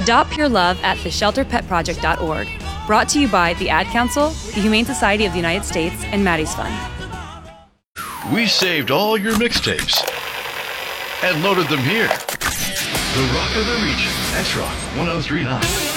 Adopt Pure Love at theshelterpetproject.org. Brought to you by the Ad Council, the Humane Society of the United States, and Maddie's Fund. We saved all your mixtapes and loaded them here. The Rock of the Region, X-Rock 1039.